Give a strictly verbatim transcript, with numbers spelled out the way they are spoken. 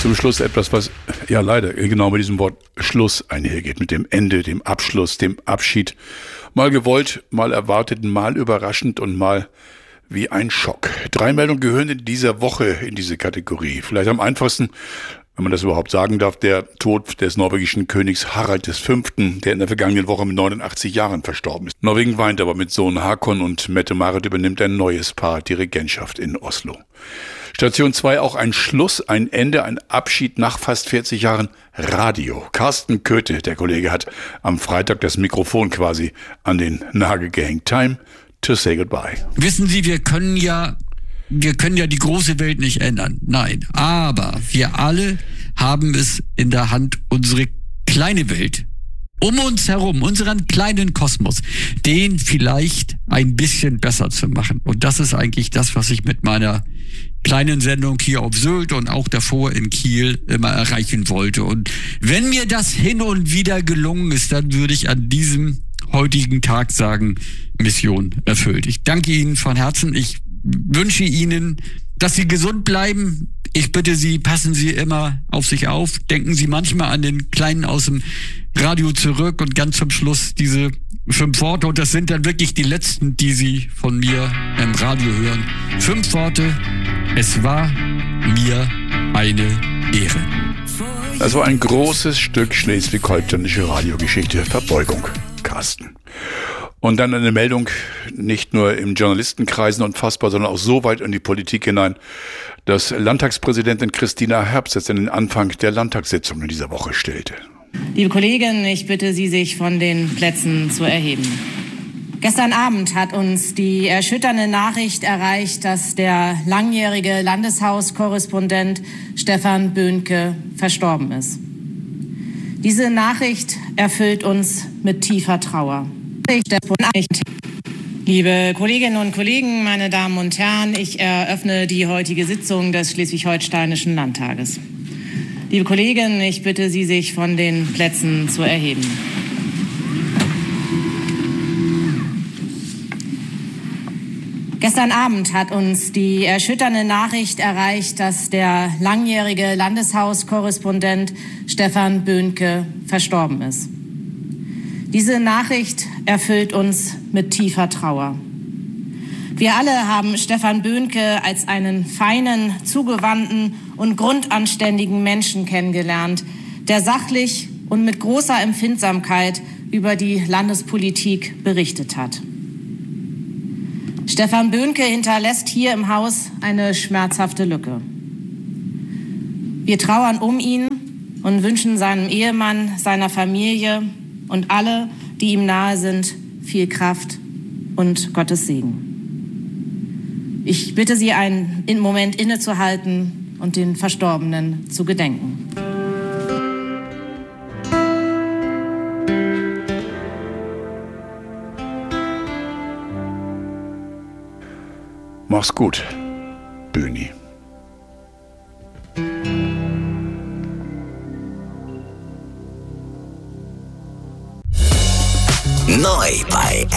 Zum Schluss etwas, was ja leider genau mit diesem Wort Schluss einhergeht, mit dem Ende, dem Abschluss, dem Abschied. Mal gewollt, mal erwartet, mal überraschend und mal wie ein Schock. Drei Meldungen gehören in dieser Woche in diese Kategorie. Vielleicht am einfachsten, wenn man das überhaupt sagen darf, der Tod des norwegischen Königs Harald der Fünfte, der in der vergangenen Woche mit neunundachtzig Jahren verstorben ist. Norwegen weint, aber mit Sohn Hakon und Mette-Marit übernimmt ein neues Paar die Regentschaft in Oslo. Station zwei, auch ein Schluss, ein Ende, ein Abschied nach fast vierzig Jahren Radio. Carsten Köthe, der Kollege, hat am Freitag das Mikrofon quasi an den Nagel gehängt. Time to say goodbye. Wissen Sie, wir können ja Wir können ja die große Welt nicht ändern. Nein, aber wir alle haben es in der Hand, unsere kleine Welt um uns herum, unseren kleinen Kosmos, den vielleicht ein bisschen besser zu machen. Und das ist eigentlich das, was ich mit meiner kleinen Sendung hier auf Sylt und auch davor in Kiel immer erreichen wollte. Und wenn mir das hin und wieder gelungen ist, dann würde ich an diesem heutigen Tag sagen, Mission erfüllt. Ich danke Ihnen von Herzen. Ich wünsche Ihnen, dass Sie gesund bleiben. Ich bitte Sie, passen Sie immer auf sich auf. Denken Sie manchmal an den Kleinen aus dem Radio zurück und ganz zum Schluss diese fünf Worte. Und das sind dann wirklich die letzten, die Sie von mir im Radio hören. Fünf Worte. Es war mir eine Ehre. Das war ein großes Stück schleswig-holsteinische Radiogeschichte. Verbeugung, Carsten. Und dann eine Meldung, nicht nur im Journalistenkreisen unfassbar, sondern auch so weit in die Politik hinein, dass Landtagspräsidentin Christina Herbst jetzt in den Anfang der Landtagssitzung in dieser Woche stellte. Liebe Kolleginnen, ich bitte Sie, sich von den Plätzen zu erheben. Gestern Abend hat uns die erschütternde Nachricht erreicht, dass der langjährige Landeshauskorrespondent Stefan Böhnke verstorben ist. Diese Nachricht erfüllt uns mit tiefer Trauer. Liebe Kolleginnen und Kollegen, meine Damen und Herren, ich eröffne die heutige Sitzung des Schleswig-Holsteinischen Landtages. Liebe Kolleginnen, ich bitte Sie, sich von den Plätzen zu erheben. Gestern Abend hat uns die erschütternde Nachricht erreicht, dass der langjährige Landeshauskorrespondent Stefan Böhnke verstorben ist. Diese Nachricht erfüllt uns mit tiefer Trauer. Wir alle haben Stefan Böhnke als einen feinen, zugewandten und grundanständigen Menschen kennengelernt, der sachlich und mit großer Empfindsamkeit über die Landespolitik berichtet hat. Stefan Böhnke hinterlässt hier im Haus eine schmerzhafte Lücke. Wir trauern um ihn und wünschen seinem Ehemann, seiner Familie und alle, die ihm nahe sind, viel Kraft und Gottes Segen. Ich bitte Sie, einen Moment innezuhalten und den Verstorbenen zu gedenken. Mach's gut, Böhni. Neu bei